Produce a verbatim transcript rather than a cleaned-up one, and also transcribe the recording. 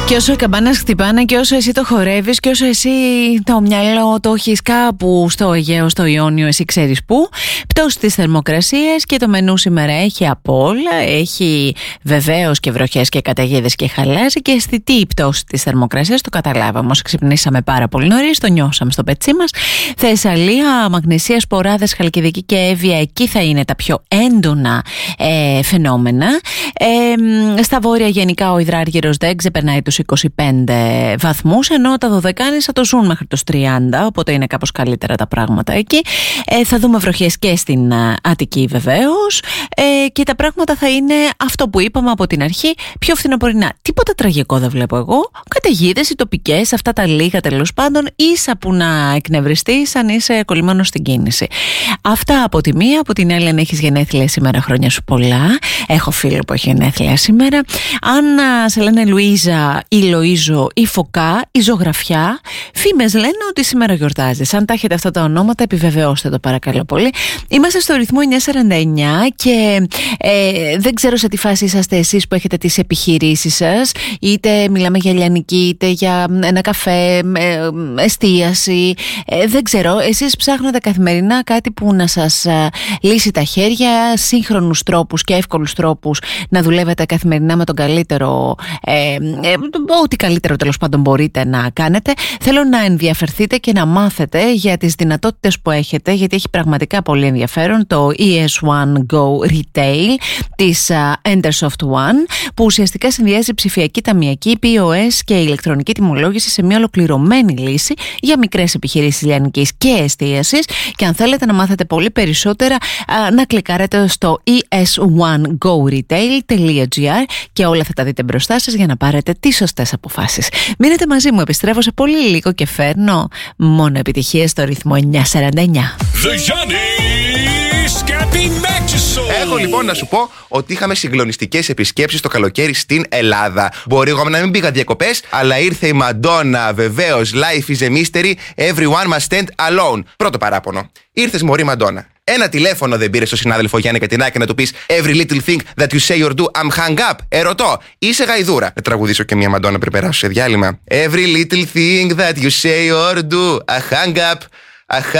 Και όσο οι καμπάνες χτυπάνε και όσο εσύ το χορεύεις και όσο εσύ το μυαλό το έχεις κάπου στο Αιγαίο, στο Ιόνιο, εσύ ξέρεις πού, πτώση της θερμοκρασίας και το μενού σήμερα έχει από όλα. Έχει βεβαίως και βροχές και καταιγίδες και χαλάζει και αισθητή η πτώση της θερμοκρασίας. Το καταλάβαμε όσο ξυπνήσαμε πάρα πολύ νωρίς, το νιώσαμε στο πετσί μας. Θεσσαλία, Μαγνησία, Σποράδες, Χαλκιδική και Εύβοια, εκεί θα είναι τα πιο έντονα ε, φαινόμενα. Ε, στα βόρεια γενικά ο υδράργυρος δεν ξεπερνάει τους είκοσι πέντε βαθμούς, ενώ τα Δωδεκάνησα θα το ζουν μέχρι τους τριάντα, οπότε είναι κάπως καλύτερα τα πράγματα εκεί. Ε, θα δούμε βροχές και στην Αττική βεβαίως, ε, και τα πράγματα θα είναι αυτό που είπαμε από την αρχή, πιο φθινοπορεινά. Τίποτα τραγικό δεν βλέπω εγώ. Καταιγίδες οι τοπικές, αυτά τα λίγα τέλος πάντων, ίσα που να εκνευριστείς αν είσαι κολλημένος στην κίνηση. Αυτά από τη μία. Από την άλλη, αν έχεις γενέθλια σήμερα, χρόνια σου πολλά. Έχω φίλο που έχει γενέθλια σήμερα. Αν σε λένε Λουίζα ή Λοΐζο ή Φωκά ή Ζωγραφιά, φήμες λένε ότι σήμερα γιορτάζεις. Αν τα έχετε αυτά τα ονόματα, επιβεβαιώστε το παρακαλώ πολύ. Είμαστε στο ρυθμό εννιά σαράντα εννιά και ε, δεν ξέρω σε τι φάση είσαστε εσείς που έχετε τις επιχειρήσεις σας. Είτε μιλάμε για λιανική, είτε για ένα καφέ, ε, εστίαση. Ε, δεν ξέρω. Εσείς ψάχνετε καθημερινά κάτι που να σας ε, λύσει τα χέρια, σύγχρονους τρόπους και εύκολους τρόπους να δουλεύετε καθημερινά με τον καλύτερο, ε, ε, ό,τι καλύτερο τέλος πάντων μπορείτε να κάνετε. Θέλω να ενδιαφερθείτε και να μάθετε για τις δυνατότητες που έχετε, γιατί έχει πραγματικά πολύ ενδιαφέρον το ι ες ουάν Go Retail της uh, Endersoft One, που ουσιαστικά συνδυάζει ψηφιακή ταμιακή, πι ο ες και ηλεκτρονική τιμολόγηση σε μια ολοκληρωμένη λύση για μικρές επιχειρήσεις λιανικής και εστίασης. Και αν θέλετε να μάθετε πολύ περισσότερα, uh, να κλικάρετε στο ι ες ουάν go retail τελεία τζι άρ και όλα θα τα δείτε μπροστά σας για να πάρετε τις σωστές αποφάσεις. Μείνετε μαζί μου, επιστρέφω σε πολύ λίγο και φέρνω μόνο επιτυχίες στο ρυθμό εννιά σαράντα εννιά. Έχω λοιπόν να σου πω ότι είχαμε συγκλονιστικές επισκέψεις το καλοκαίρι στην Ελλάδα. Μπορεί εγώ να μην πήγα διακοπές, αλλά ήρθε η Μαντόνα, βεβαίως. Life is a mystery, everyone must stand alone. Πρώτο παράπονο. Ήρθες μωρή Μαντόνα. Ένα τηλέφωνο δεν πήρε στο συνάδελφο Γιάννη Κατινάκη να του πεις Every little thing that you say or do, I'm hung up. Ερωτώ, είσαι γαϊδούρα. Να τραγουδήσω και μια Μαντόνα πριν περάσω σε διάλειμμα. Every little thing that you say or do, I hung up. I